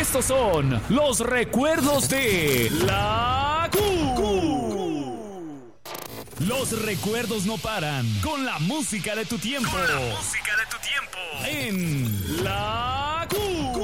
Estos son los recuerdos de la Q. Los recuerdos no paran con la música de tu tiempo. En la Q.